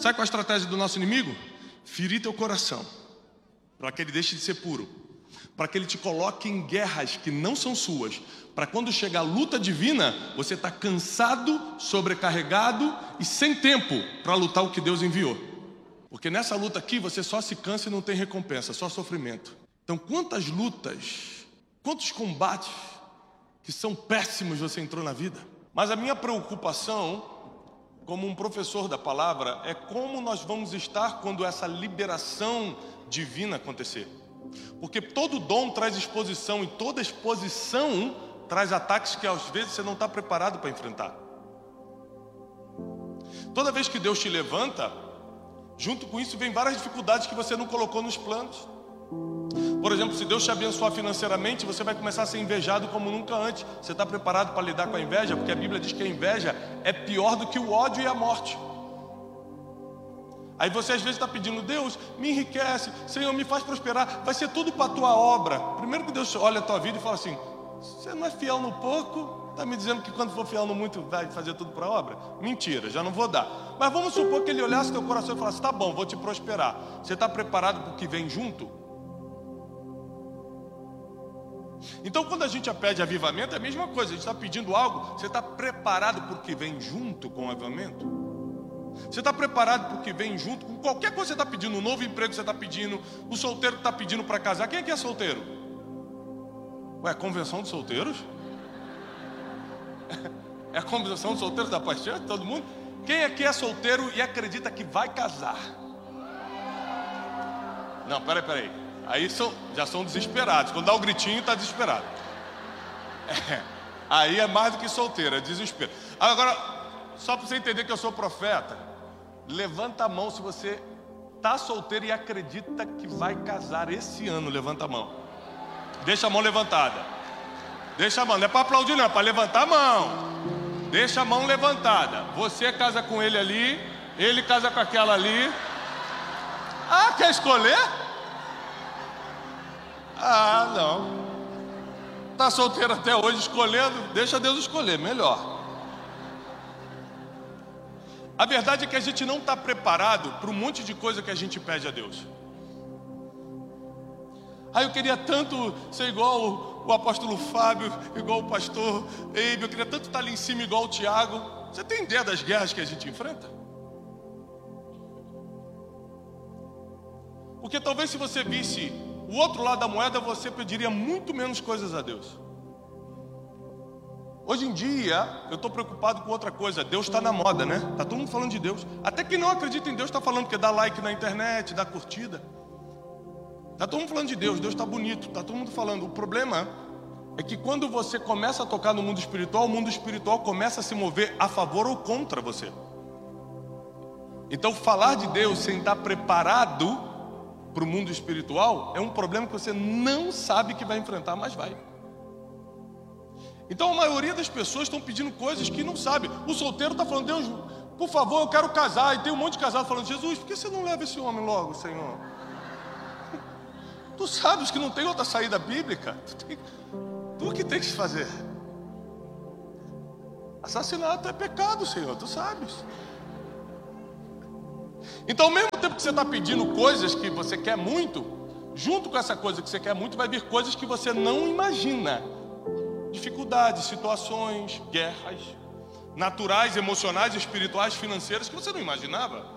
Sabe qual é a estratégia do nosso inimigo? Ferir teu coração, para que ele deixe de ser puro, para que ele te coloque em guerras que não são suas, para quando chegar a luta divina, você está cansado, sobrecarregado e sem tempo para lutar o que Deus enviou. Porque nessa luta aqui você só se cansa e não tem recompensa, só sofrimento. Então quantas lutas, quantos combates que são péssimos você entrou na vida? Mas a minha preocupação, como um professor da palavra, é como nós vamos estar quando essa liberação divina acontecer. Porque todo dom traz exposição e toda exposição traz ataques que às vezes você não está preparado para enfrentar. Toda vez que Deus te levanta, junto com isso vem várias dificuldades que você não colocou nos planos. Por exemplo, se Deus te abençoar financeiramente, você vai começar a ser invejado como nunca antes. Você está preparado para lidar com a inveja? Porque a Bíblia diz que a inveja é pior do que o ódio e a morte. Aí você às vezes está pedindo: Deus, me enriquece, Senhor, me faz prosperar, vai ser tudo para a tua obra. Primeiro que Deus olha a tua vida e fala assim: você não é fiel no pouco, está me dizendo que quando for fiel no muito vai fazer tudo para a obra? Mentira, já não vou dar. Mas vamos supor que Ele olhasse teu coração e falasse: tá bom, vou te prosperar. Você está preparado para o que vem junto? Então quando a gente pede avivamento é a mesma coisa. A gente está pedindo algo, você está preparado para o que vem junto com o avivamento? Você está preparado para o que vem junto com qualquer coisa que você está pedindo? Um novo emprego que você está pedindo, o solteiro que está pedindo para casar. Quem aqui é solteiro? Ué, convenção de solteiros? É a convenção de solteiros da paixão? Todo mundo? Quem aqui é solteiro e acredita que vai casar? Não, peraí. Aí já são desesperados. Quando dá o gritinho, está desesperado. Aí é mais do que solteiro, é desespero. Agora, só para você entender que eu sou profeta, levanta a mão se você está solteiro e acredita que vai casar esse ano. Levanta a mão. Deixa a mão levantada. Deixa a mão, não é para aplaudir não, é para levantar a mão. Deixa a mão levantada. Você casa com ele ali, ele casa com aquela ali. Ah, quer escolher? Ah, não. Está solteiro até hoje escolhendo? Deixa Deus escolher, melhor. A verdade é que a gente não está preparado para um monte de coisa que a gente pede a Deus. Eu queria tanto ser igual o apóstolo Fábio, igual o pastor Eibe, eu queria tanto estar ali em cima igual o Tiago. Você tem ideia das guerras que a gente enfrenta? Porque talvez se você visse o outro lado da moeda, você pediria muito menos coisas a Deus. Hoje em dia, eu estou preocupado com outra coisa. Deus está na moda, né? Está todo mundo falando de Deus. Até quem não acredita em Deus está falando, porque dá like na internet, dá curtida. Está todo mundo falando de Deus, Deus está bonito, está todo mundo falando. O problema é que quando você começa a tocar no mundo espiritual, o mundo espiritual começa a se mover a favor ou contra você. Então falar de Deus sem estar preparado para o mundo espiritual é um problema que você não sabe que vai enfrentar, mas vai. Então a maioria das pessoas estão pedindo coisas que não sabem. O solteiro está falando: Deus, por favor, eu quero casar. E tem um monte de casado falando: Jesus, por que você não leva esse homem logo, Senhor? Tu sabes que não tem outra saída bíblica? Tu que tem que fazer. Assassinato é pecado, Senhor, tu sabes. Então ao mesmo tempo que você está pedindo coisas que você quer muito, junto com essa coisa que você quer muito, vai vir coisas que você não imagina. Dificuldades, situações, guerras naturais, emocionais, espirituais, financeiras que você não imaginava.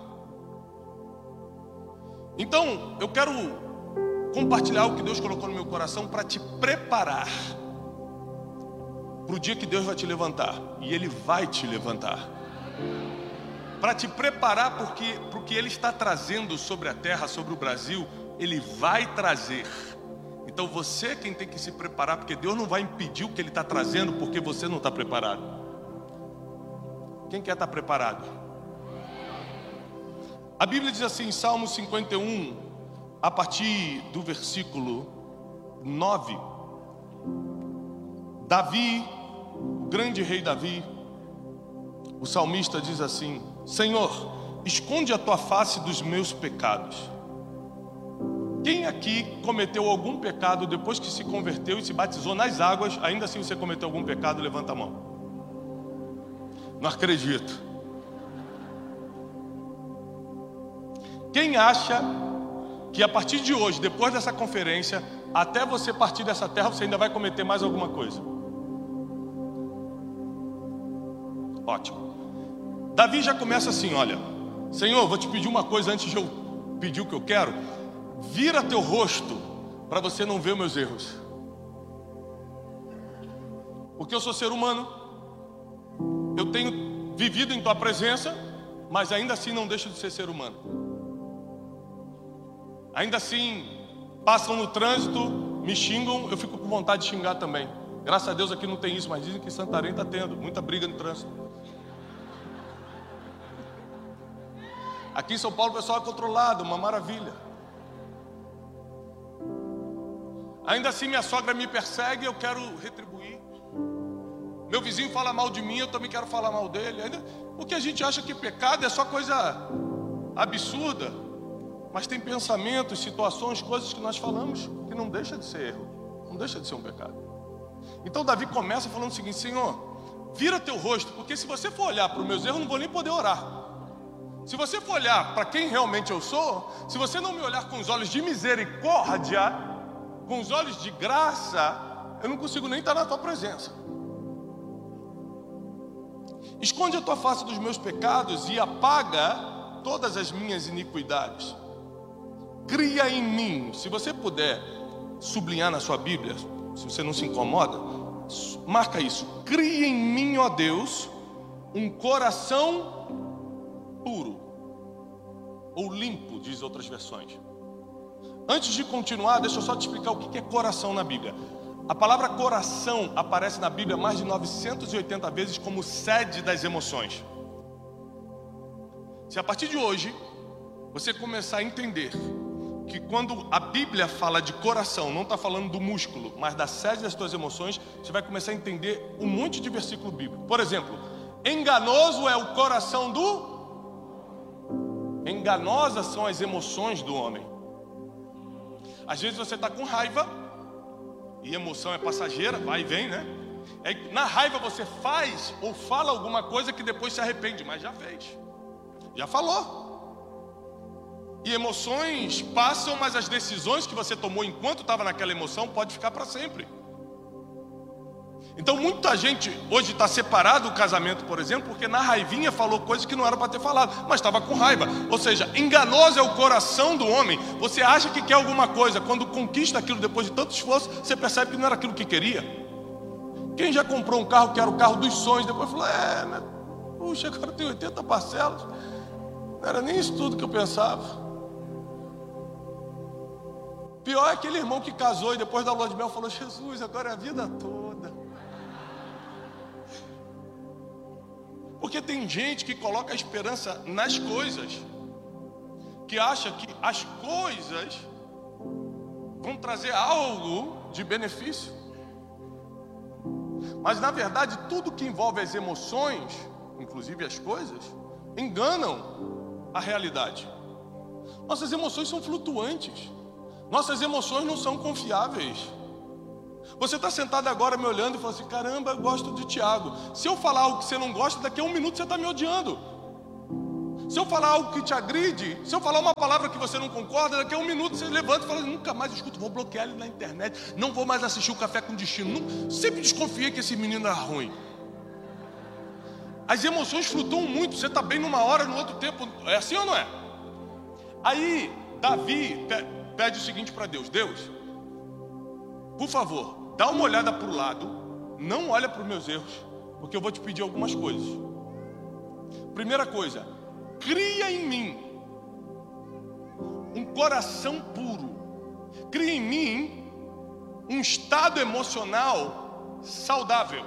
Então eu quero compartilhar o que Deus colocou no meu coração para te preparar para o dia que Deus vai te levantar. E Ele vai te levantar. Para te preparar para o que Ele está trazendo sobre a terra, sobre o Brasil, Ele vai trazer. Então você é quem tem que se preparar, porque Deus não vai impedir o que Ele está trazendo, porque você não está preparado. Quem quer estar preparado? A Bíblia diz assim, em Salmo 51, a partir do versículo 9, Davi, o grande rei Davi, o salmista diz assim: Senhor, esconde a tua face dos meus pecados. Quem aqui cometeu algum pecado depois que se converteu e se batizou nas águas? Ainda assim você cometeu algum pecado? Levanta a mão. Não acredito. Quem acha que a partir de hoje, depois dessa conferência, até você partir dessa terra, você ainda vai cometer mais alguma coisa? Ótimo. Davi já começa assim, olha: Senhor, vou te pedir uma coisa antes de eu pedir o que eu quero. Vira teu rosto para você não ver os meus erros. Porque eu sou ser humano, eu tenho vivido em tua presença, mas ainda assim não deixo de ser humano. Ainda assim, passam no trânsito, me xingam, eu fico com vontade de xingar também. Graças a Deus aqui não tem isso, mas dizem que em Santarém está tendo muita briga no trânsito. Aqui em São Paulo o pessoal é controlado, uma maravilha. Ainda assim minha sogra me persegue, eu quero retribuir. Meu vizinho fala mal de mim, eu também quero falar mal dele. Porque a gente acha que pecado é só coisa absurda. Mas tem pensamentos, situações, coisas que nós falamos que não deixa de ser erro, não deixa de ser um pecado. Então Davi começa falando o seguinte: Senhor, vira teu rosto, porque se você for olhar para os meus erros, eu não vou nem poder orar. Se você for olhar para quem realmente eu sou, se você não me olhar com os olhos de misericórdia, com os olhos de graça, eu não consigo nem estar na tua presença. Esconde a tua face dos meus pecados e apaga todas as minhas iniquidades. Cria em mim, se você puder sublinhar na sua Bíblia, se você não se incomoda, marca isso: cria em mim, ó Deus, um coração puro, ou limpo, diz outras versões. Antes de continuar, deixa eu só te explicar o que é coração na Bíblia. A palavra coração aparece na Bíblia mais de 980 vezes como sede das emoções. Se a partir de hoje você começar a entender que quando a Bíblia fala de coração, não está falando do músculo, mas da sede das tuas emoções, você vai começar a entender um monte de versículo bíblico. Por exemplo, enganoso é o coração do... Enganosas são as emoções do homem. Às vezes você está com raiva, e emoção é passageira, vai e vem, né? Na raiva você faz ou fala alguma coisa que depois se arrepende, mas já fez, já falou. E emoções passam, mas as decisões que você tomou enquanto estava naquela emoção pode ficar para sempre. Então muita gente hoje está separado do casamento, por exemplo, porque na raivinha falou coisas que não era para ter falado, mas estava com raiva. Ou seja, enganoso é o coração do homem. Você acha que quer alguma coisa, quando conquista aquilo depois de tanto esforço, você percebe que não era aquilo que queria. Quem já comprou um carro que era o carro dos sonhos, depois falou: puxa, agora tem 80 parcelas, não era nem isso tudo que eu pensava. Pior é aquele irmão que casou e depois da lua de mel falou: Jesus, agora é a vida toda. Porque tem gente que coloca a esperança nas coisas, que acha que as coisas vão trazer algo de benefício. Mas na verdade tudo que envolve as emoções, inclusive as coisas, enganam a realidade. Nossas emoções são flutuantes. Nossas emoções não são confiáveis. Você está sentado agora me olhando e falando assim: caramba, eu gosto de Tiago. Se eu falar algo que você não gosta, daqui a um minuto você está me odiando. Se eu falar algo que te agride, se eu falar uma palavra que você não concorda, daqui a um minuto você levanta e fala: nunca mais escuto, vou bloquear ele na internet, não vou mais assistir o Café com Destino. Sempre desconfiei que esse menino era ruim. As emoções flutuam muito, você está bem numa hora, no outro tempo. É assim ou não é? Aí Davi pede o seguinte para Deus: Deus, por favor, dá uma olhada para o lado, não olha para os meus erros, porque eu vou te pedir algumas coisas. Primeira coisa, cria em mim um coração puro. Cria em mim um estado emocional saudável.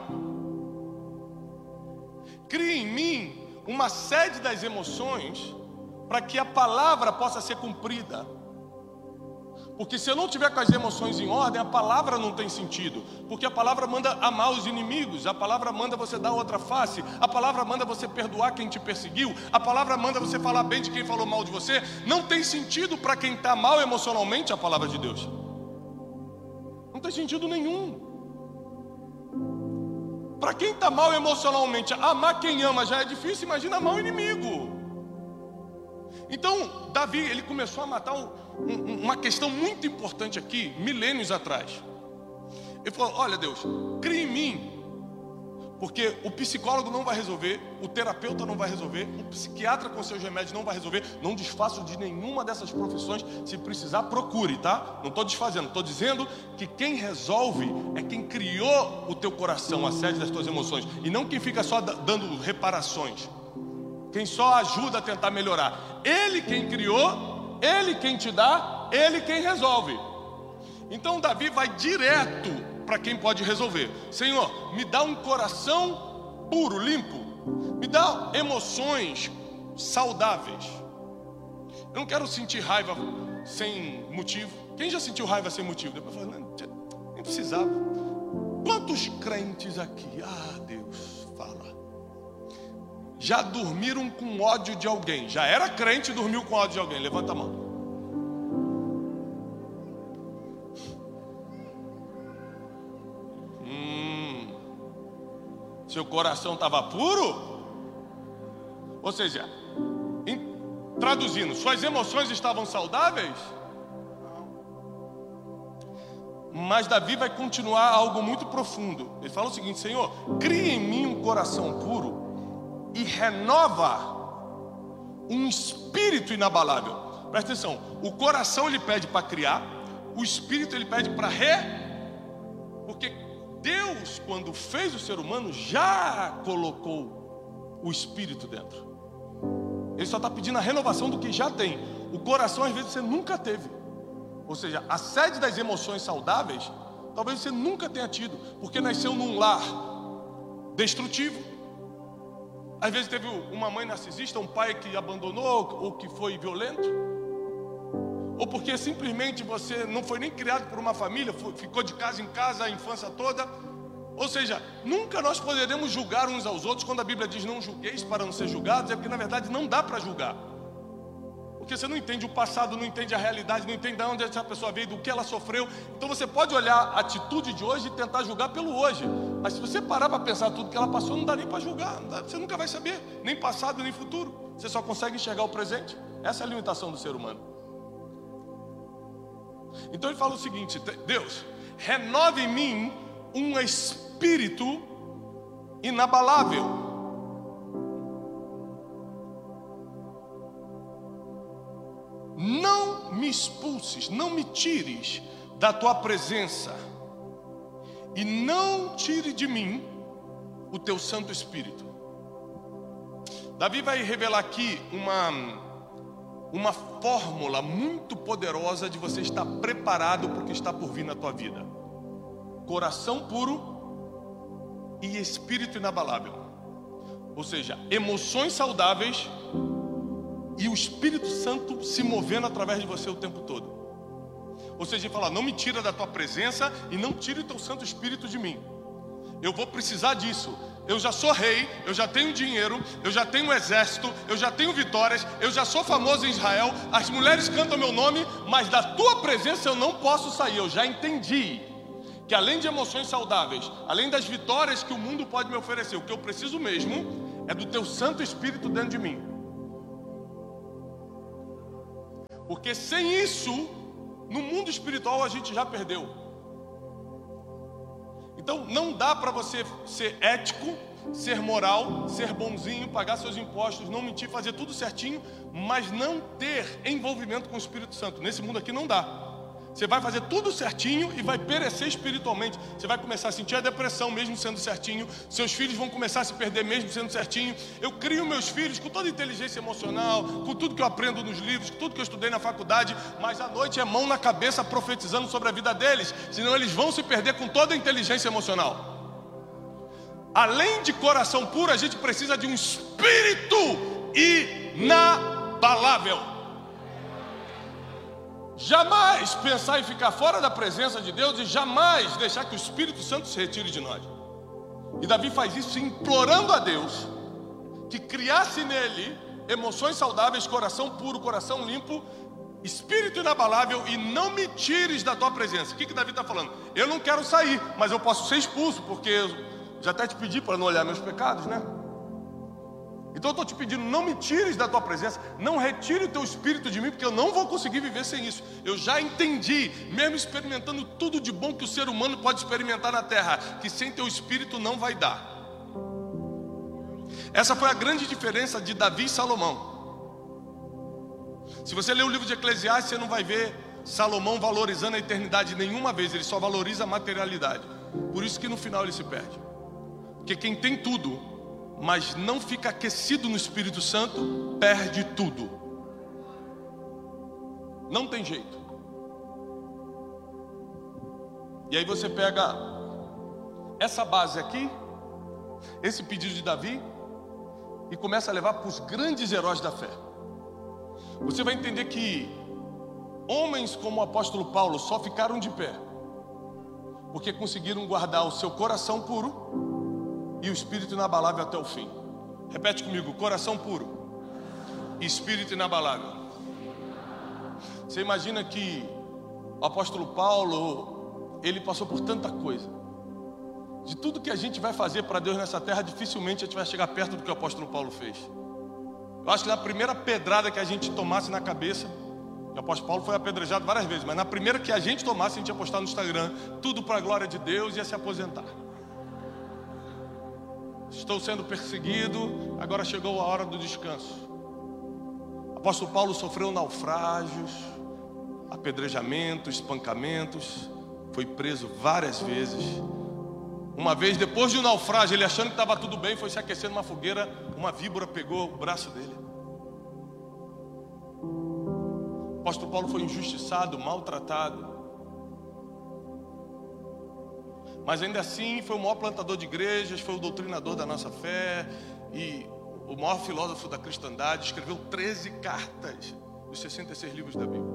Cria em mim uma sede das emoções para que a palavra possa ser cumprida. Porque se eu não tiver com as emoções em ordem, a palavra não tem sentido. Porque a palavra manda amar os inimigos, a palavra manda você dar outra face, a palavra manda você perdoar quem te perseguiu, a palavra manda você falar bem de quem falou mal de você. Não tem sentido para quem está mal emocionalmente a palavra de Deus. Não tem sentido nenhum. Para quem está mal emocionalmente, amar quem ama já é difícil, imagina amar o inimigo. Então, Davi, ele começou a matar uma questão muito importante aqui, milênios atrás. Ele falou: olha, Deus, cria em mim. Porque o psicólogo não vai resolver, o terapeuta não vai resolver, o psiquiatra com seus remédios não vai resolver. Não desfaço de nenhuma dessas profissões. Se precisar, procure, tá? Não estou desfazendo, estou dizendo que quem resolve é quem criou o teu coração, a sede das tuas emoções, e não quem fica só dando reparações, quem só ajuda a tentar melhorar. Ele quem criou, ele quem te dá, ele quem resolve. Então Davi vai direto para quem pode resolver. Senhor, me dá um coração puro, limpo. Me dá emoções saudáveis. Eu não quero sentir raiva sem motivo. Quem já sentiu raiva sem motivo? Depois fala: não, nem precisava. Quantos crentes aqui, Deus, fala, já dormiram com ódio de alguém? Já era crente e dormiu com ódio de alguém? Levanta a mão. Seu coração estava puro? Ou seja, traduzindo, suas emoções estavam saudáveis? Mas Davi vai continuar algo muito profundo. Ele fala o seguinte: Senhor, cria em mim um coração puro e renova um espírito inabalável. Presta atenção, o coração ele pede para criar, o espírito ele pede para porque Deus, quando fez o ser humano, já colocou o espírito dentro. Ele só está pedindo a renovação do que já tem. O coração às vezes você nunca teve. Ou seja, a sede das emoções saudáveis talvez você nunca tenha tido, porque nasceu num lar destrutivo. Às vezes teve uma mãe narcisista, um pai que abandonou ou que foi violento, ou porque simplesmente você não foi nem criado por uma família, ficou de casa em casa a infância toda. Ou seja, nunca nós poderemos julgar uns aos outros. Quando a Bíblia diz não julgueis para não ser julgados, é porque na verdade não dá para julgar, porque você não entende o passado, não entende a realidade, não entende de onde essa pessoa veio, do que ela sofreu. Então você pode olhar a atitude de hoje e tentar julgar pelo hoje, mas se você parar para pensar tudo que ela passou, não dá nem para julgar. Você nunca vai saber, nem passado nem futuro. Você só consegue enxergar o presente. Essa é a limitação do ser humano. Então ele fala o seguinte: Deus, renove em mim um espírito inabalável. Não me expulses, não me tires da tua presença, e não tire de mim o teu Santo Espírito. Davi vai revelar aqui uma fórmula muito poderosa de você estar preparado para o que está por vir na tua vida: coração puro e espírito inabalável. Ou seja, emoções saudáveis e o Espírito Santo se movendo através de você o tempo todo. Ou seja, ele fala: não me tira da tua presença e não tire o teu Santo Espírito de mim. Eu vou precisar disso. Eu já sou rei, eu já tenho dinheiro, eu já tenho um exército, eu já tenho vitórias, eu já sou famoso em Israel, as mulheres cantam meu nome, mas da tua presença eu não posso sair. Eu já entendi que além de emoções saudáveis, além das vitórias que o mundo pode me oferecer, o que eu preciso mesmo é do teu Santo Espírito dentro de mim. Porque sem isso, no mundo espiritual a gente já perdeu. Então não dá para você ser ético, ser moral, ser bonzinho, pagar seus impostos, não mentir, fazer tudo certinho, mas não ter envolvimento com o Espírito Santo. Nesse mundo aqui não dá. Você vai fazer tudo certinho e vai perecer espiritualmente. Você vai começar a sentir a depressão mesmo sendo certinho. Seus filhos vão começar a se perder mesmo sendo certinho. Eu crio meus filhos com toda a inteligência emocional, com tudo que eu aprendo nos livros, com tudo que eu estudei na faculdade, mas à noite é mão na cabeça profetizando sobre a vida deles, senão eles vão se perder com toda a inteligência emocional. Além de coração puro, a gente precisa de um espírito inabalável. Jamais pensar em ficar fora da presença de Deus e jamais deixar que o Espírito Santo se retire de nós. E Davi faz isso implorando a Deus que criasse nele emoções saudáveis, coração puro, coração limpo, espírito inabalável, e não me tires da tua presença. O que Davi está falando? Eu não quero sair, mas eu posso ser expulso, porque eu já até te pedi para não olhar meus pecados, né? Então eu estou te pedindo, não me tires da tua presença, não retire o teu espírito de mim, porque eu não vou conseguir viver sem isso. Eu já entendi, mesmo experimentando tudo de bom que o ser humano pode experimentar na terra, que sem teu espírito não vai dar. Essa foi a grande diferença de Davi e Salomão. Se você ler o livro de Eclesiastes, você não vai ver Salomão valorizando a eternidade nenhuma vez, ele só valoriza a materialidade. Por isso que no final ele se perde. Porque quem tem tudo, mas não fica aquecido no Espírito Santo, perde tudo. Não tem jeito. E aí você pega essa base aqui, esse pedido de Davi, e começa a levar para os grandes heróis da fé. Você vai entender que homens como o apóstolo Paulo só ficaram de pé porque conseguiram guardar o seu coração puro e o espírito inabalável até o fim. Repete comigo: coração puro e espírito inabalável. Você imagina que o apóstolo Paulo, ele passou por tanta coisa. De tudo que a gente vai fazer para Deus nessa terra, dificilmente a gente vai chegar perto do que o apóstolo Paulo fez. Eu acho que na primeira pedrada que a gente tomasse na cabeça, o apóstolo Paulo foi apedrejado várias vezes, mas na primeira que a gente tomasse, a gente ia postar no Instagram, tudo para a glória de Deus, e ia se aposentar. Estou sendo perseguido, agora chegou a hora do descanso. O apóstolo Paulo sofreu naufrágios, apedrejamentos, espancamentos, foi preso várias vezes. Uma vez, depois de um naufrágio, ele achando que estava tudo bem, foi se aquecer numa fogueira, uma víbora pegou o braço dele. O apóstolo Paulo foi injustiçado, maltratado. Mas ainda assim foi o maior plantador de igrejas, foi o doutrinador da nossa fé e o maior filósofo da cristandade. Escreveu 13 cartas dos 66 livros da Bíblia.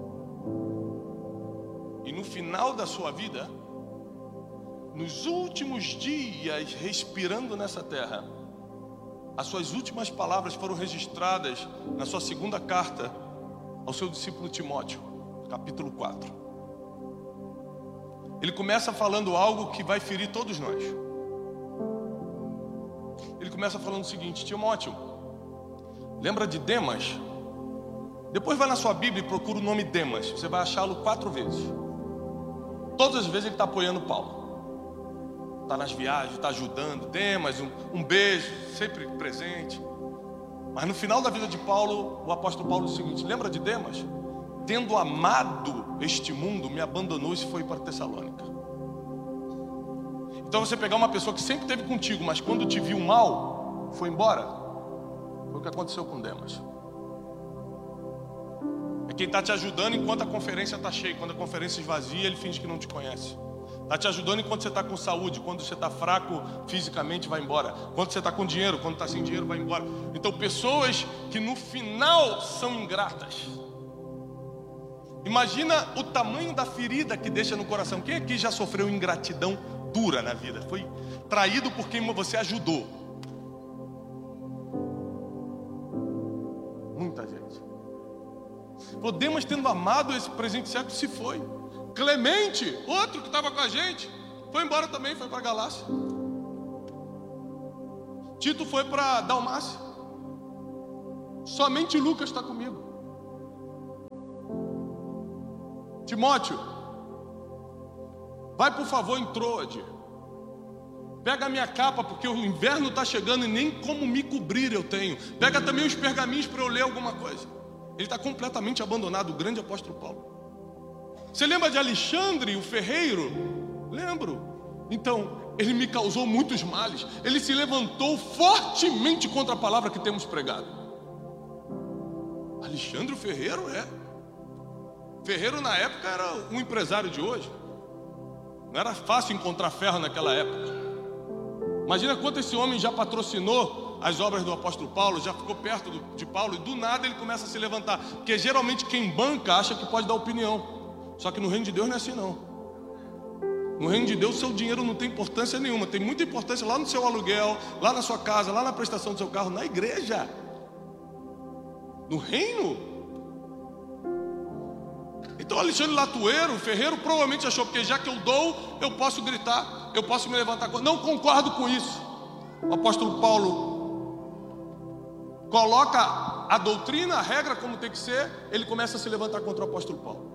E no final da sua vida, nos últimos dias respirando nessa terra, as suas últimas palavras foram registradas na sua segunda carta ao seu discípulo Timóteo, capítulo 4. Ele começa falando algo que vai ferir todos nós. Ele começa falando o seguinte: Timóteo, lembra de Demas? Depois vai na sua Bíblia e procura o nome Demas. Você vai achá-lo 4 vezes. Todas as vezes ele está apoiando Paulo. Está nas viagens, está ajudando. Demas, um beijo, sempre presente. Mas no final da vida de Paulo, o apóstolo Paulo diz o seguinte: lembra de Demas? Tendo amado este mundo, me abandonou e se foi para Tessalônica. Então você pegar uma pessoa que sempre esteve contigo, mas quando te viu mal, foi embora. Foi o que aconteceu com Demas. É quem está te ajudando enquanto a conferência está cheia. Quando a conferência esvazia, ele finge que não te conhece. Está te ajudando enquanto você está com saúde. Quando você está fraco fisicamente, vai embora. Quando você está com dinheiro, quando está sem dinheiro, vai embora. Então pessoas que no final são ingratas. Imagina o tamanho da ferida que deixa no coração. Quem aqui já sofreu ingratidão dura na vida? Foi traído por quem você ajudou? Muita gente. Podemos, tendo amado esse presente século, se foi. Clemente, outro que estava com a gente, foi embora também, foi para Galácia. Tito foi para Dalmácia. Somente Lucas está comigo. Timóteo, vai por favor em Troade. Pega a minha capa, porque o inverno está chegando e nem como me cobrir eu tenho. Pega também os pergaminhos para eu ler alguma coisa. Ele está completamente abandonado, o grande apóstolo Paulo. Você lembra de Alexandre, o ferreiro? Lembro. Então, ele me causou muitos males. Ele se levantou fortemente contra a palavra que temos pregado. Alexandre, o ferreiro, é. Ferreiro na época era um empresário de hoje. Não era fácil encontrar ferro naquela época. Imagina quanto esse homem já patrocinou as obras do apóstolo Paulo, já ficou perto de Paulo, e do nada ele começa a se levantar. Porque geralmente quem banca acha que pode dar opinião. Só que no reino de Deus não é assim não. No reino de Deus seu dinheiro não tem importância nenhuma. Tem muita importância lá no seu aluguel, lá na sua casa, lá na prestação do seu carro, na igreja. No reino. Então Alexandre Latueiro, o ferreiro, provavelmente achou, porque já que eu dou, eu posso gritar, eu posso me levantar. Não concordo com isso. O apóstolo Paulo coloca a doutrina, a regra como tem que ser, ele começa a se levantar contra o apóstolo Paulo.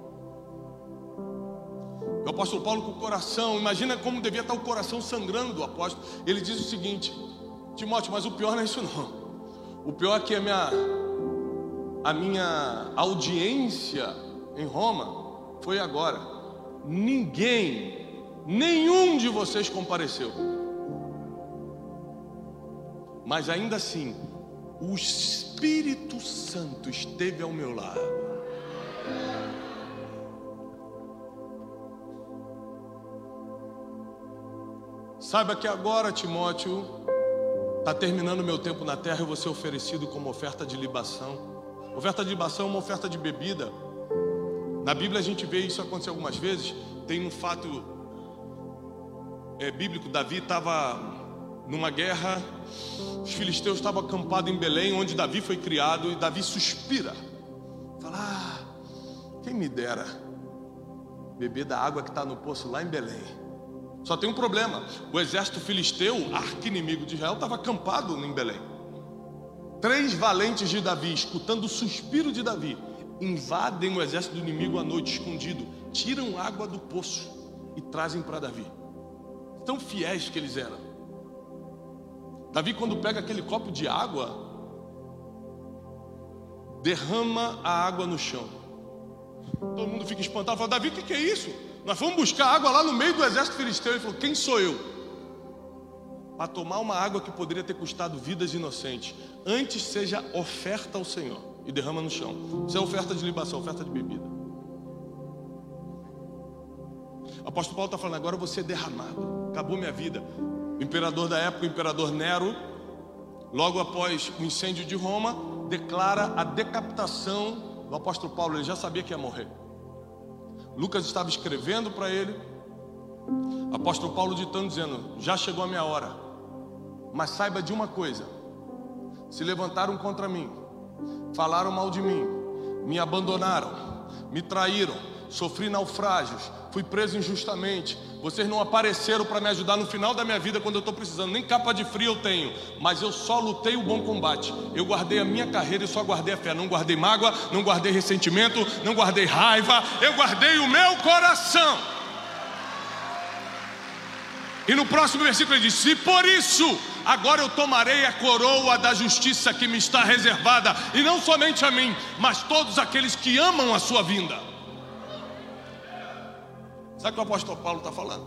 O apóstolo Paulo com o coração, imagina como devia estar o coração sangrando do apóstolo. Ele diz o seguinte: Timóteo, mas o pior não é isso não. O pior é que a minha audiência em Roma foi agora. Nenhum de vocês compareceu. Mas ainda assim, o Espírito Santo esteve ao meu lado. Saiba que agora, Timóteo, está terminando meu tempo na terra, eu vou ser oferecido como oferta de libação. Oferta de libação é uma oferta de bebida. Na Bíblia a gente vê isso acontecer algumas vezes. Tem um fato bíblico. Davi estava numa guerra, os filisteus estavam acampados em Belém, onde Davi foi criado, e Davi suspira, fala: quem me dera beber da água que está no poço lá em Belém. Só tem um problema: o exército filisteu, arqui-inimigo de Israel, estava acampado em Belém. 3 valentes de Davi, escutando o suspiro de Davi, invadem o exército do inimigo à noite, escondido, tiram água do poço e trazem para Davi. Tão fiéis que eles eram. Davi, quando pega aquele copo de água, derrama a água no chão. Todo mundo fica espantado, fala: Davi, o que é isso? Nós fomos buscar água lá no meio do exército filisteu. Ele falou: quem sou eu? Para tomar uma água que poderia ter custado vidas inocentes. Antes seja oferta ao Senhor. E derrama no chão. Isso é oferta de libação, oferta de bebida. O apóstolo Paulo está falando: agora eu vou ser derramado. Acabou minha vida. O imperador da época, o imperador Nero, logo após o incêndio de Roma, declara a decapitação do apóstolo Paulo. Ele já sabia que ia morrer. Lucas estava escrevendo para ele, apóstolo Paulo ditando, dizendo: já chegou a minha hora, mas saiba de uma coisa: se levantaram contra mim, falaram mal de mim, me abandonaram, me traíram, sofri naufrágios, fui preso injustamente. Vocês não apareceram para me ajudar no final da minha vida, quando eu estou precisando. Nem capa de frio eu tenho, mas eu só lutei o bom combate. Eu guardei a minha carreira e só guardei a fé. Não guardei mágoa, não guardei ressentimento, não guardei raiva. Eu guardei o meu coração. E no próximo versículo ele diz: se por isso agora eu tomarei a coroa da justiça que me está reservada, e não somente a mim, mas todos aqueles que amam a sua vinda. Sabe o que o apóstolo Paulo está falando?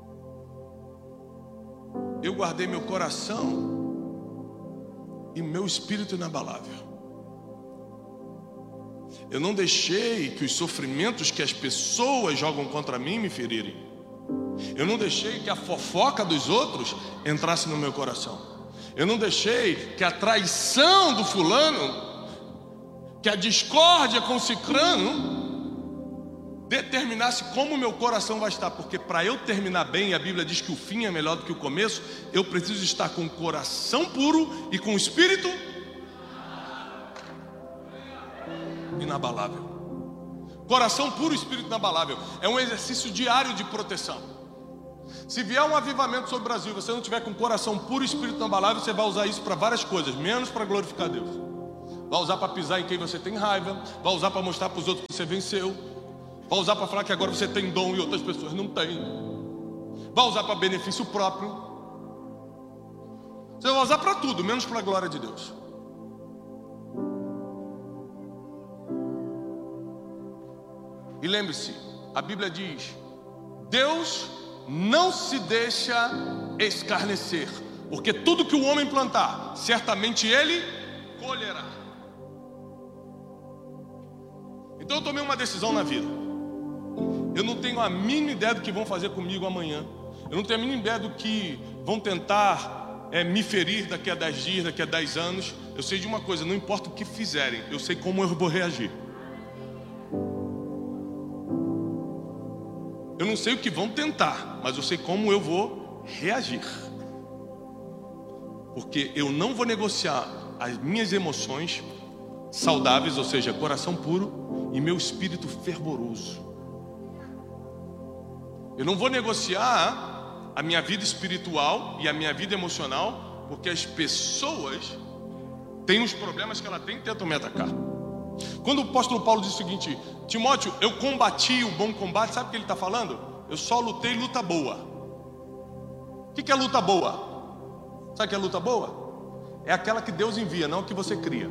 Eu guardei meu coração e meu espírito inabalável. Eu não deixei que os sofrimentos que as pessoas jogam contra mim me ferirem. Eu não deixei que a fofoca dos outros entrasse no meu coração. Eu não deixei que a traição do fulano, que a discórdia com o cicrano determinasse como o meu coração vai estar. Porque para eu terminar bem, a Bíblia diz que o fim é melhor do que o começo. Eu preciso estar com o coração puro e com o espírito inabalável. Coração puro e espírito inabalável é um exercício diário de proteção. Se vier um avivamento sobre o Brasil, você não tiver com coração puro e espírito inabalável, você vai usar isso para várias coisas, menos para glorificar Deus. Vai usar para pisar em quem você tem raiva, vai usar para mostrar para os outros que você venceu, vai usar para falar que agora você tem dom e outras pessoas não têm, vai usar para benefício próprio. Você vai usar para tudo, menos para a glória de Deus. E lembre-se, a Bíblia diz: Deus não se deixa escarnecer, porque tudo que o homem plantar, certamente ele colherá. Então eu tomei uma decisão na vida. Eu não tenho a mínima ideia do que vão fazer comigo amanhã. Eu não tenho a mínima ideia do que vão tentar me ferir daqui a 10 dias, daqui a 10 anos. Eu sei de uma coisa: não importa o que fizerem, eu sei como eu vou reagir. Eu não sei o que vão tentar, mas eu sei como eu vou reagir. Porque eu não vou negociar as minhas emoções saudáveis, ou seja, coração puro, e meu espírito fervoroso. Eu não vou negociar a minha vida espiritual e a minha vida emocional, porque as pessoas Tem os problemas que ela tem e tentam me atacar. Quando o apóstolo Paulo diz o seguinte: Timóteo, eu combati o bom combate, sabe o que ele está falando? Eu só lutei luta boa. O que é luta boa? Sabe o que é luta boa? É aquela que Deus envia, não a que você cria.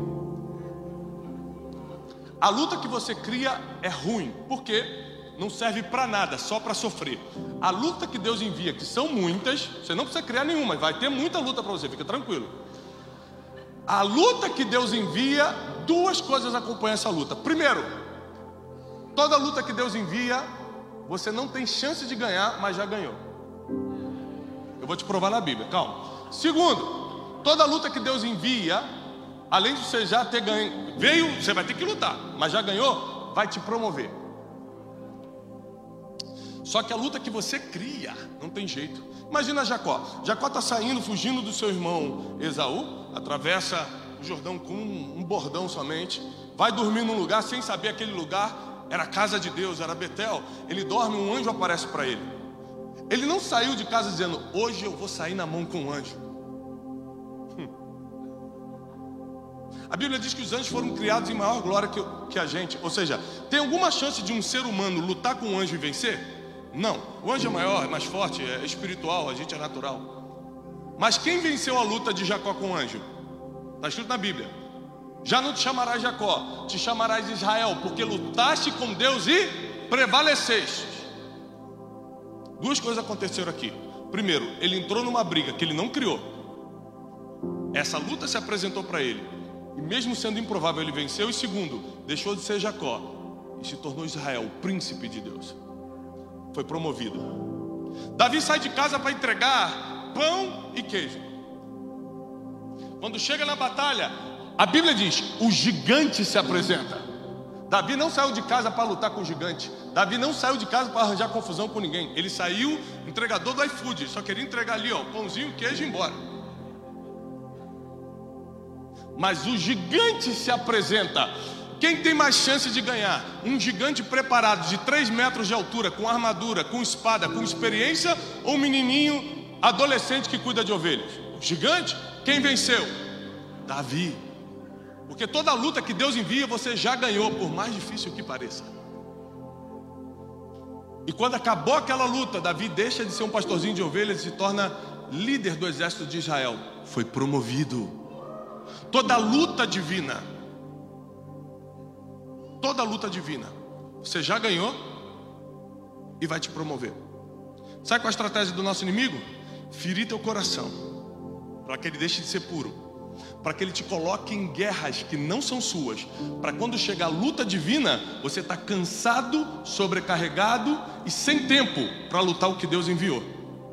A luta que você cria é ruim, porque não serve para nada, só para sofrer. A luta que Deus envia, que são muitas, você não precisa criar nenhuma, vai ter muita luta para você, fica tranquilo. A luta que Deus envia, duas coisas acompanham essa luta. Primeiro, toda luta que Deus envia, você não tem chance de ganhar, mas já ganhou. Eu vou te provar na Bíblia, calma. Segundo, toda luta que Deus envia, além de você já ter ganho, veio, você vai ter que lutar, mas já ganhou, vai te promover. Só que a luta que você cria, não tem jeito. Imagina Jacó. Jacó está saindo, fugindo do seu irmão Esaú, atravessa o Jordão com um bordão somente, vai dormir num lugar sem saber aquele lugar era a casa de Deus, era Betel. Ele dorme, um anjo aparece para ele. Ele não saiu de casa dizendo: hoje eu vou sair na mão com um anjo. A Bíblia diz que os anjos foram criados em maior glória que a gente. Ou seja, tem alguma chance de um ser humano lutar com um anjo e vencer? Não. O anjo é maior, é mais forte, é espiritual, a gente é natural. Mas quem venceu a luta de Jacó com o anjo? Está escrito na Bíblia: já não te chamarás Jacó, te chamarás Israel, porque lutaste com Deus e prevaleceste. Duas coisas aconteceram aqui. Primeiro, ele entrou numa briga que ele não criou. Essa luta se apresentou para ele, e mesmo sendo improvável, ele venceu. E segundo, deixou de ser Jacó e se tornou Israel, o príncipe de Deus. Foi promovido. Davi sai de casa para entregar pão e queijo. Quando chega na batalha, a Bíblia diz: o gigante se apresenta. Davi não saiu de casa para lutar com o gigante. Davi não saiu de casa para arranjar confusão com ninguém. Ele saiu entregador do iFood, só queria entregar ali, ó, pãozinho, queijo e ir embora. Mas o gigante se apresenta. Quem tem mais chance de ganhar? Um gigante preparado de 3 metros de altura, com armadura, com espada, com experiência, ou um menininho adolescente que cuida de ovelhas? O gigante? Quem venceu? Davi. Porque toda luta que Deus envia, você já ganhou, por mais difícil que pareça. E quando acabou aquela luta, Davi deixa de ser um pastorzinho de ovelhas e se torna líder do exército de Israel. Foi promovido. Toda luta divina, você já ganhou e vai te promover. Sabe qual é a estratégia do nosso inimigo? Ferir teu coração, para que ele deixe de ser puro, para que ele te coloque em guerras que não são suas, para quando chegar a luta divina, você está cansado, sobrecarregado e sem tempo para lutar o que Deus enviou.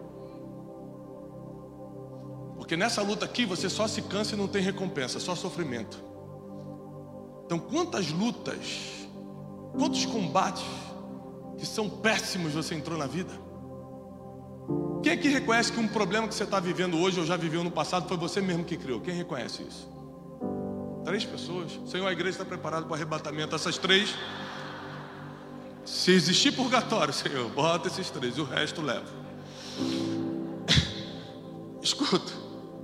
Porque nessa luta aqui você só se cansa e não tem recompensa, só sofrimento. Então quantas lutas, quantos combates que são péssimos você entrou na vida? Quem é que reconhece que um problema que você está vivendo hoje ou já viveu no passado foi você mesmo que criou? Quem reconhece isso? 3 pessoas. Senhor, a igreja está preparada para o arrebatamento. Essas 3, se existir purgatório, Senhor, bota esses 3 e o resto leva. Escuta,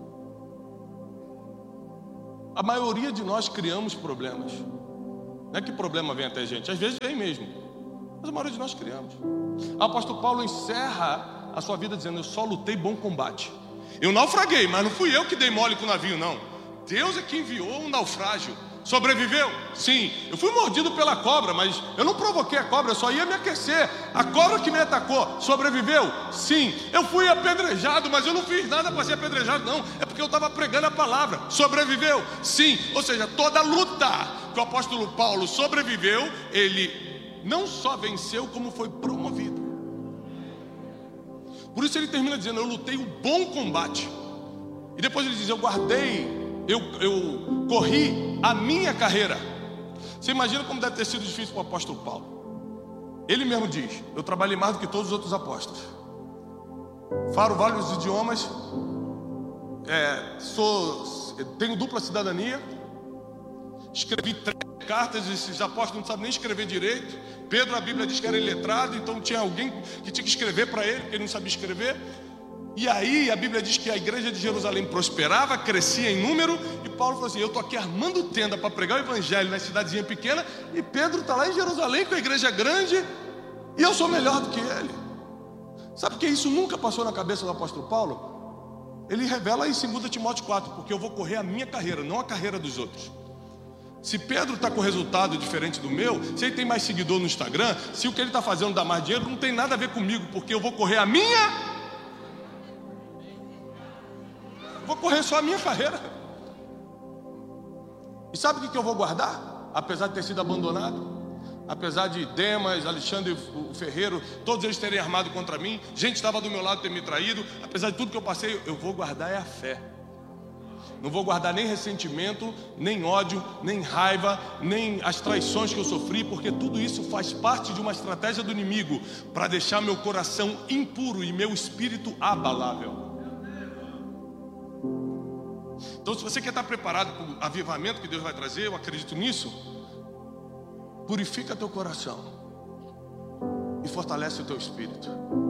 a maioria de nós criamos problemas. Não é que problema vem até a gente, às vezes vem mesmo, mas a maioria de nós criamos. O apóstolo Paulo encerra a sua vida dizendo: eu só lutei bom combate. Eu naufraguei, mas não fui eu que dei mole com o navio, não. Deus é que enviou um naufrágio. Sobreviveu? Sim. Eu fui mordido pela cobra, mas eu não provoquei a cobra, eu só ia me aquecer. A cobra que me atacou, sobreviveu? Sim. Eu fui apedrejado, mas eu não fiz nada para ser apedrejado, não. É porque eu estava pregando a palavra. Sobreviveu? Sim. Ou seja, toda luta que o apóstolo Paulo sobreviveu, ele não só venceu, como foi promovido. Por isso ele termina dizendo: eu lutei o bom combate. E depois ele diz: eu guardei, eu corri a minha carreira. Você imagina como deve ter sido difícil para o apóstolo Paulo. Ele mesmo diz: eu trabalhei mais do que todos os outros apóstolos. Falo vários idiomas, tenho dupla cidadania, escrevi 3 cartas, esses apóstolos não sabem nem escrever direito. Pedro, a Bíblia diz que era iletrado, então tinha alguém que tinha que escrever para ele, porque ele não sabia escrever. E aí a Bíblia diz que a igreja de Jerusalém prosperava, crescia em número, e Paulo falou assim: eu estou aqui armando tenda para pregar o evangelho na cidadezinha pequena, e Pedro está lá em Jerusalém com a igreja grande, e eu sou melhor do que ele. Sabe que isso nunca passou na cabeça do apóstolo Paulo? Ele revela em 2 Timóteo 4, porque eu vou correr a minha carreira, não a carreira dos outros. Se Pedro está com resultado diferente do meu, se ele tem mais seguidor no Instagram, se o que ele está fazendo dá mais dinheiro, não tem nada a ver comigo, porque eu vou correr a minha... Vou correr só a minha carreira. E sabe o que eu vou guardar? Apesar de ter sido abandonado, apesar de Demas, Alexandre o Ferreiro, todos eles terem armado contra mim, gente estava do meu lado ter me traído, apesar de tudo que eu passei, eu vou guardar é a fé. Não vou guardar nem ressentimento, nem ódio, nem raiva, nem as traições que eu sofri, porque tudo isso faz parte de uma estratégia do inimigo para deixar meu coração impuro e meu espírito abalável. Então, se você quer estar preparado para o avivamento que Deus vai trazer, eu acredito nisso, purifica teu coração e fortalece o teu espírito.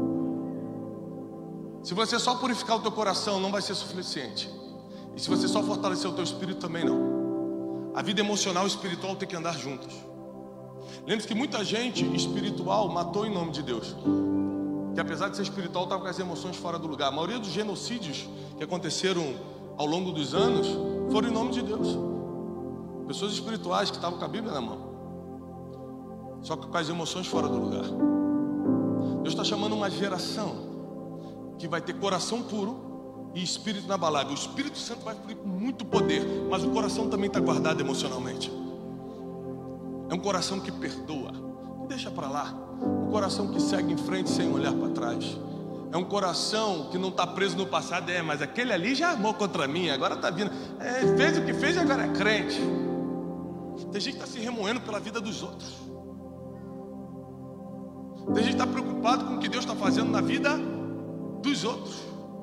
Se você só purificar o teu coração, não vai ser suficiente. E se você só fortalecer o teu espírito, também não. A vida emocional e espiritual tem que andar juntas. Lembre-se que muita gente espiritual matou em nome de Deus, que apesar de ser espiritual, estava com as emoções fora do lugar. A maioria dos genocídios que aconteceram ao longo dos anos foram em nome de Deus. Pessoas espirituais que estavam com a Bíblia na mão, só que com as emoções fora do lugar. Deus está chamando uma geração que vai ter coração puro e espírito inabalável. O Espírito Santo vai fluir com muito poder, mas o coração também está guardado emocionalmente. É um coração que perdoa, que deixa para lá. Um coração que segue em frente sem olhar para trás. É um coração que não está preso no passado, mas aquele ali já armou contra mim, agora está vindo. Fez o que fez e agora é crente. Tem gente que está se remoendo pela vida dos outros. Tem gente que está preocupado com o que Deus está fazendo na vida dos outros.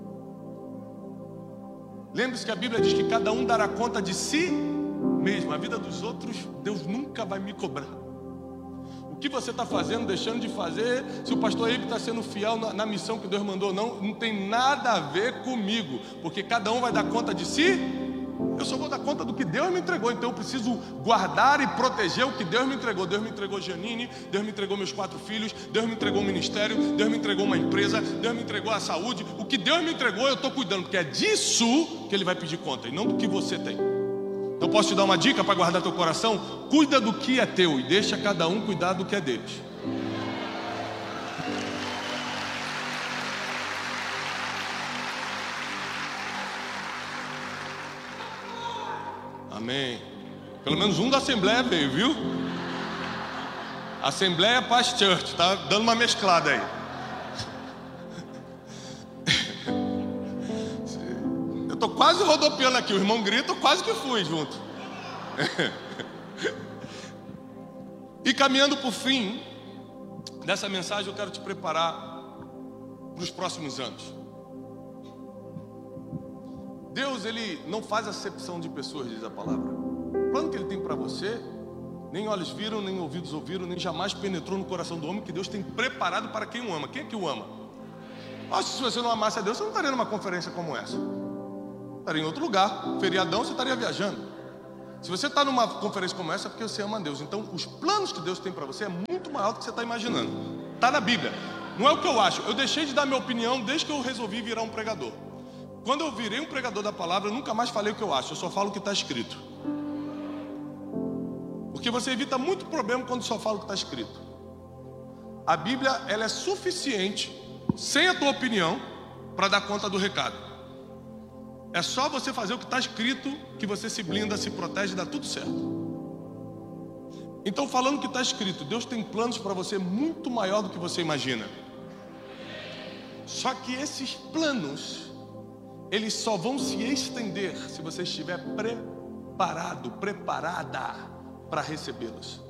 Lembre-se que a Bíblia diz que cada um dará conta de si mesmo. A vida dos outros, Deus nunca vai me cobrar. O que você está fazendo, deixando de fazer, se o pastor Eibe está sendo fiel na missão que Deus mandou, não tem nada a ver comigo, porque cada um vai dar conta de si. Eu só vou dar conta do que Deus me entregou, então eu preciso guardar e proteger o que Deus me entregou. Deus me entregou Janine, Deus me entregou meus 4 filhos, Deus me entregou um ministério, Deus me entregou uma empresa, Deus me entregou a saúde. O que Deus me entregou eu estou cuidando, porque é disso que Ele vai pedir conta, e não do que você tem. Então posso te dar uma dica para guardar teu coração? Cuida do que é teu e deixa cada um cuidar do que é deles. Amém. Pelo menos um da Assembleia veio, viu? Assembleia Paz Church, tá dando uma mesclada aí. Eu tô quase rodopiando aqui, o irmão grita, eu quase que fui junto. E caminhando para o fim dessa mensagem, eu quero te preparar para os próximos anos. Deus, Ele não faz acepção de pessoas, diz a palavra. O plano que Ele tem para você, nem olhos viram, nem ouvidos ouviram, nem jamais penetrou no coração do homem, que Deus tem preparado para quem o ama. Quem é que o ama? Nossa, se você não amasse a Deus, você não estaria numa conferência como essa. Estaria em outro lugar, feriadão, você estaria viajando. Se você está numa conferência como essa, é porque você ama a Deus. Então, os planos que Deus tem para você é muito maior do que você está imaginando. Está na Bíblia. Não é o que eu acho. Eu deixei de dar minha opinião desde que eu resolvi virar um pregador. Quando eu virei um pregador da palavra, eu nunca mais falei o que eu acho. Eu só falo o que está escrito. Porque você evita muito problema quando só fala o que está escrito. A Bíblia, ela é suficiente, sem a tua opinião, para dar conta do recado. É só você fazer o que está escrito, que você se blinda, se protege e dá tudo certo. Então, falando o que está escrito, Deus tem planos para você muito maior do que você imagina. Só que esses planos, eles só vão se estender se você estiver preparado, preparada para recebê-los.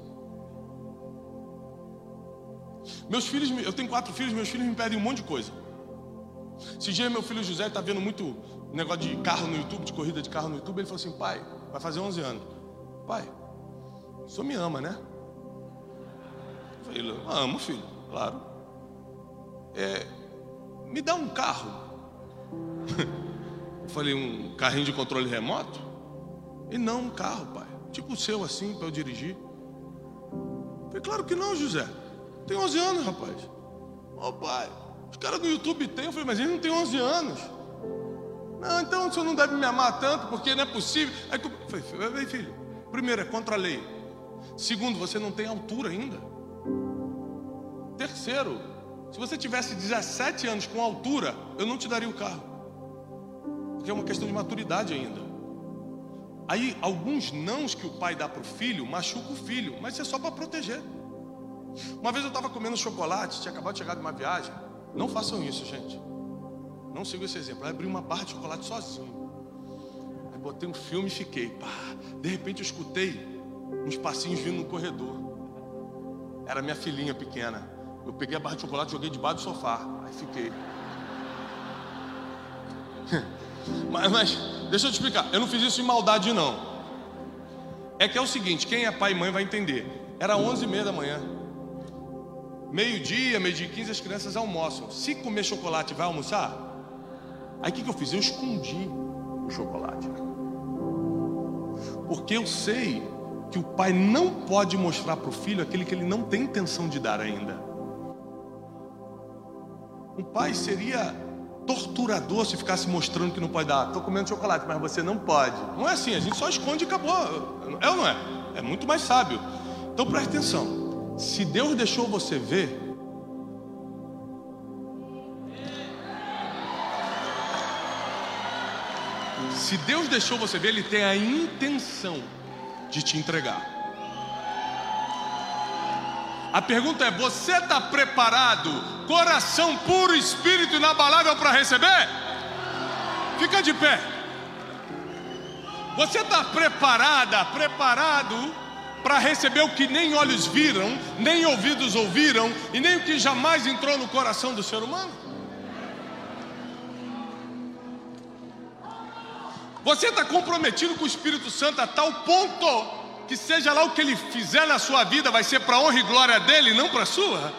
Meus filhos, eu tenho 4 filhos, meus filhos me pedem um monte de coisa. Esse dia meu filho José está vendo muito negócio de carro no YouTube, de corrida de carro no YouTube. Ele falou assim: pai, vai fazer 11 anos. Pai, o senhor me ama, né? Eu falei: eu amo, filho, claro. Me dá um carro Eu falei, um carrinho de controle remoto? E não, um carro, pai. Tipo o seu assim, para eu dirigir. Eu falei, claro que não, José. Tem 11 anos, rapaz. Ô pai, os caras do YouTube têm. Eu falei, mas ele não tem 11 anos. Não, então o senhor não deve me amar tanto, porque não é possível. Aí eu falei, filho, primeiro, é contra a lei. Segundo, você não tem altura ainda. Terceiro, se você tivesse 17 anos com altura, eu não te daria o carro. Porque é uma questão de maturidade ainda. Aí, alguns nãos que o pai dá para o filho, machuca o filho, mas isso é só para proteger. Uma vez eu estava comendo chocolate, tinha acabado de chegar de uma viagem. Não façam isso, gente. Não sigam esse exemplo. Eu abri uma barra de chocolate sozinho. Aí botei um filme e fiquei. Pá. De repente eu escutei uns passinhos vindo no corredor. Era minha filhinha pequena. Eu peguei a barra de chocolate e joguei debaixo do sofá. Aí fiquei. Mas deixa eu te explicar. Eu não fiz isso em maldade, não. É que é o seguinte, quem é pai e mãe vai entender. Era 11h30 da manhã. Meio-dia, meio-dia e 15, as crianças almoçam. Se comer chocolate, vai almoçar? Aí o que eu fiz? Eu escondi o chocolate. Porque eu sei que o pai não pode mostrar para o filho aquele que ele não tem intenção de dar ainda. Um pai seria torturador se ficasse mostrando que não pode dar. Estou comendo chocolate, mas você não pode. Não é assim, a gente só esconde e acabou. É ou não é? É muito mais sábio. Então preste atenção. Se Deus deixou você ver, se Deus deixou você ver, Ele tem a intenção de te entregar. A pergunta é, você está preparado, coração puro, espírito inabalável para receber? Fica de pé. Você está preparado para receber o que nem olhos viram, nem ouvidos ouviram, e nem o que jamais entrou no coração do ser humano? Você está comprometido com o Espírito Santo a tal ponto que seja lá o que Ele fizer na sua vida vai ser para a honra e glória dEle, não para a sua?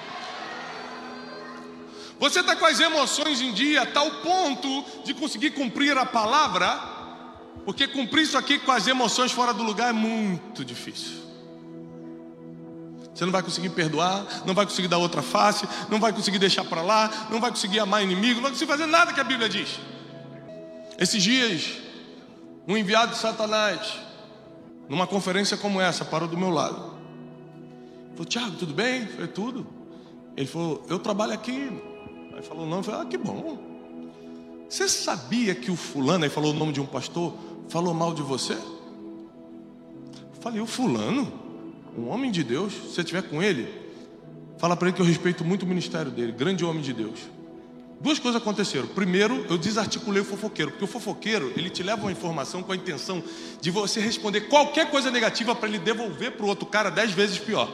Você está com as emoções em dia a tal ponto de conseguir cumprir a palavra? Porque cumprir isso aqui com as emoções fora do lugar é muito difícil. Você não vai conseguir perdoar, não vai conseguir dar outra face, não vai conseguir deixar para lá, não vai conseguir amar inimigo, não vai conseguir fazer nada que a Bíblia diz. Esses dias, um enviado de Satanás, numa conferência como essa, parou do meu lado. Falou, Tiago, tudo bem? Eu falei, tudo. Ele falou, eu trabalho aqui. Aí falou, não. Eu falei, que bom. Você sabia que o fulano, aí falou o nome de um pastor, falou mal de você? Eu falei, o fulano? Um homem de Deus? Se você estiver com ele, fala para ele que eu respeito muito o ministério dele, grande homem de Deus. Duas coisas aconteceram. Primeiro, eu desarticulei o fofoqueiro, porque o fofoqueiro, ele te leva uma informação com a intenção de você responder qualquer coisa negativa para ele devolver para o outro cara 10 vezes pior.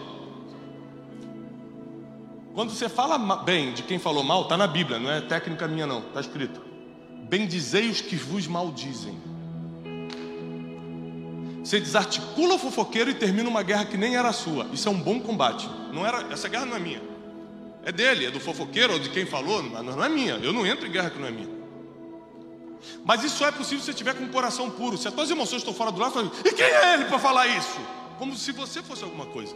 Quando você fala bem de quem falou mal, está na Bíblia, não é técnica minha não, está escrito. Bendizei os que vos maldizem. Você desarticula o fofoqueiro e termina uma guerra que nem era sua. Isso é um bom combate. Não era, essa guerra não é minha. É dele, é do fofoqueiro ou de quem falou, não é minha. Eu não entro em guerra que não é minha. Mas isso só é possível se você estiver com um coração puro. Se as tuas emoções estão fora do lado, fala, e quem é ele para falar isso? Como se você fosse alguma coisa.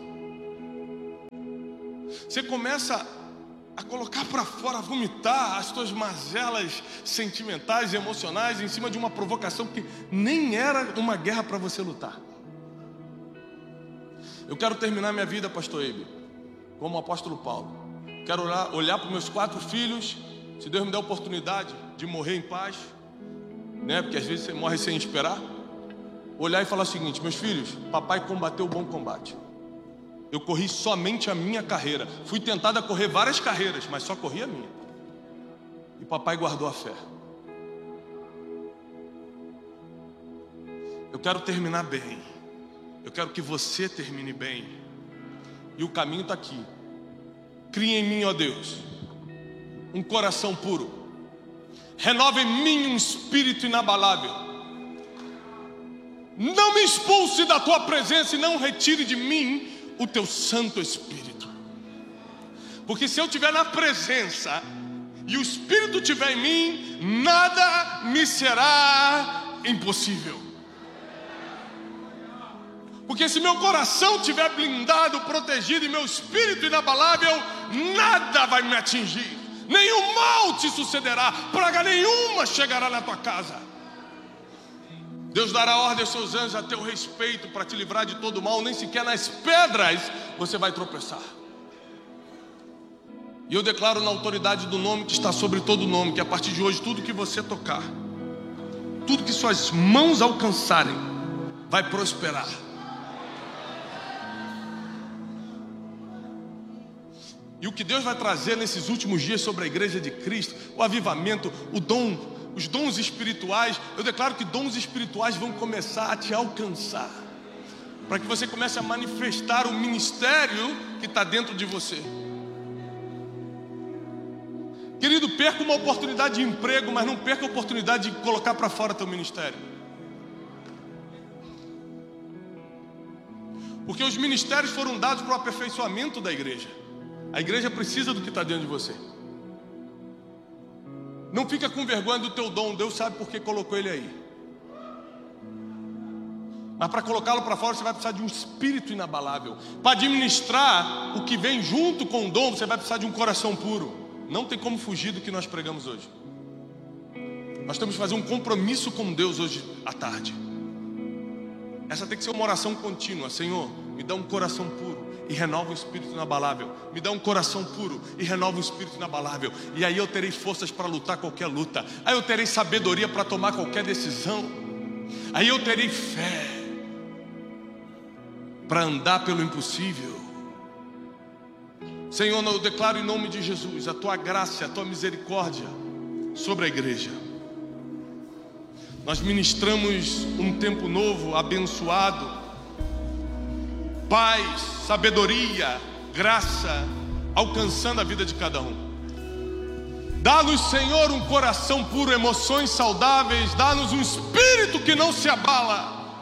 Você começa a colocar para fora, a vomitar as tuas mazelas sentimentais e emocionais em cima de uma provocação que nem era uma guerra para você lutar. Eu quero terminar minha vida, pastor Eibe, como o apóstolo Paulo. Quero olhar para os meus 4 filhos, se Deus me der a oportunidade de morrer em paz, né? Porque às vezes você morre sem esperar. Olhar e falar o seguinte, meus filhos, papai combateu o bom combate. Eu corri somente a minha carreira. Fui tentado a correr várias carreiras, mas só corri a minha. E papai guardou a fé. Eu quero terminar bem. Eu quero que você termine bem. E o caminho está aqui. Cria em mim, ó Deus, um coração puro. Renova em mim um espírito inabalável. Não me expulse da tua presença e não retire de mim o teu Santo Espírito. Porque se eu estiver na presença e o Espírito estiver em mim, nada me será impossível. Porque se meu coração estiver blindado, protegido, e meu espírito inabalável, nada vai me atingir, nenhum mal te sucederá, praga nenhuma chegará na tua casa. Deus dará ordem aos seus anjos a teu respeito para te livrar de todo mal, nem sequer nas pedras você vai tropeçar. E eu declaro na autoridade do nome que está sobre todo nome, que a partir de hoje tudo que você tocar, tudo que suas mãos alcançarem, vai prosperar. E o que Deus vai trazer nesses últimos dias sobre a igreja de Cristo, o avivamento, o dom, os dons espirituais, eu declaro que dons espirituais vão começar a te alcançar, para que você comece a manifestar o ministério que está dentro de você. Querido, perca uma oportunidade de emprego, mas não perca a oportunidade de colocar para fora teu ministério. Porque os ministérios foram dados para o aperfeiçoamento da igreja. A igreja precisa do que está dentro de você. Não fica com vergonha do teu dom, Deus sabe por que colocou ele aí. Mas para colocá-lo para fora, você vai precisar de um espírito inabalável. Para administrar o que vem junto com o dom, você vai precisar de um coração puro. Não tem como fugir do que nós pregamos hoje. Nós temos que fazer um compromisso com Deus hoje à tarde. Essa tem que ser uma oração contínua. Senhor, me dá um coração puro e renova o espírito inabalável. Me dá um coração puro e renova o espírito inabalável. E aí eu terei forças para lutar qualquer luta. Aí eu terei sabedoria para tomar qualquer decisão. Aí eu terei fé para andar pelo impossível. Senhor, eu declaro em nome de Jesus a tua graça, a tua misericórdia sobre a igreja. Nós ministramos um tempo novo, abençoado, paz, sabedoria, graça, alcançando a vida de cada um. Dá-nos, Senhor, um coração puro, emoções saudáveis. Dá-nos um espírito que não se abala.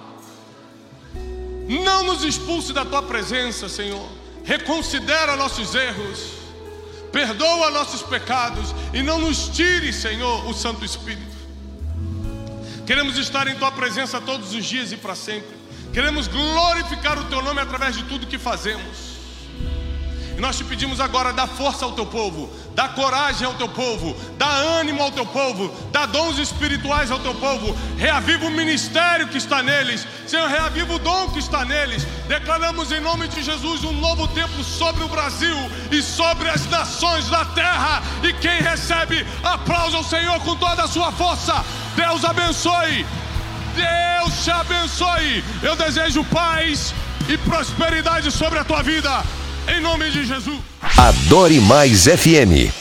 Não nos expulse da tua presença, Senhor. Reconsidera nossos erros, perdoa nossos pecados e não nos tire, Senhor, o Santo Espírito. Queremos estar em tua presença todos os dias e para sempre. Queremos glorificar o teu nome através de tudo que fazemos. E nós te pedimos agora, dá força ao teu povo, dá coragem ao teu povo, dá ânimo ao teu povo, dá dons espirituais ao teu povo. Reaviva o ministério que está neles, Senhor, reaviva o dom que está neles. Declaramos em nome de Jesus um novo tempo sobre o Brasil e sobre as nações da terra. E quem recebe, aplaude ao Senhor com toda a sua força. Deus abençoe, Deus te abençoe. Eu desejo paz e prosperidade sobre a tua vida, em nome de Jesus. Adore Mais FM.